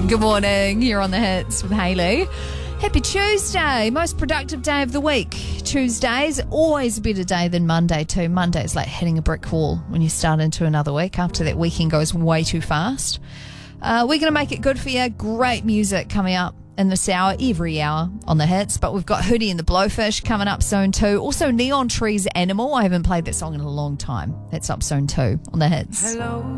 Good morning. You're on the hits with Hayley. Happy Tuesday. Most productive day of the week. Tuesday's always a better day than Monday too. Monday's like hitting a brick wall when you start into another week after that weekend goes way too fast. We're going to make it good for you. Great music coming up in this hour, every hour on the hits. But we've got Hootie and the Blowfish coming up soon too. Also Neon Trees Animal. I haven't played that song in a long time. That's up soon too on the hits. Hello.